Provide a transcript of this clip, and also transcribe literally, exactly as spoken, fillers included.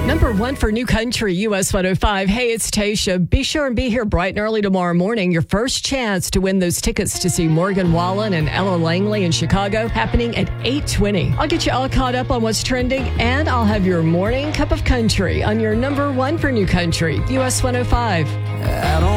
Number one for New Country, U S one oh five. Hey, it's Tasha. Be sure and be here bright and early tomorrow morning. Your first chance to win those tickets to see Morgan Wallen and Ella Langley in Chicago happening at eight twenty. I'll get you all caught up on what's trending, and I'll have your morning cup of country on your number one for New Country, U S one oh five. I don't